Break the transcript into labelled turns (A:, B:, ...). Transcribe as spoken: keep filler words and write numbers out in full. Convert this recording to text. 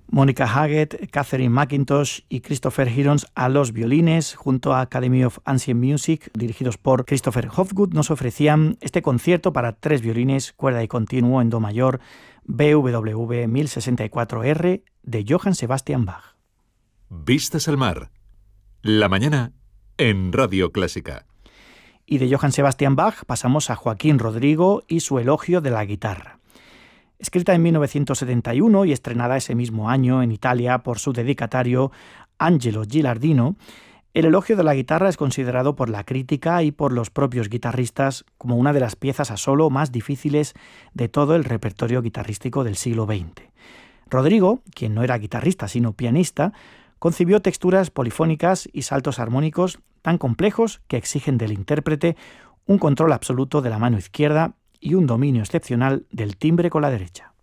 A: Monica Haggett, Catherine McIntosh y Christopher Hirons a los violines, junto a Academy of Ancient Music, dirigidos por Christopher Hofgood, nos ofrecían este concierto para tres violines, cuerda y continuo en do mayor, B W V mil sesenta y cuatro R, de Johann Sebastian Bach.
B: Vistas al mar. La mañana en Radio Clásica.
A: Y de Johann Sebastian Bach pasamos a Joaquín Rodrigo y su elogio de la guitarra. Escrita en mil novecientos setenta y uno y estrenada ese mismo año en Italia por su dedicatario Angelo Gilardino, el elogio de la guitarra es considerado por la crítica y por los propios guitarristas como una de las piezas a solo más difíciles de todo el repertorio guitarrístico del siglo veinte. Rodrigo, quien no era guitarrista sino pianista, concibió texturas polifónicas y saltos armónicos tan complejos que exigen del intérprete un control absoluto de la mano izquierda y un dominio excepcional del timbre con la derecha.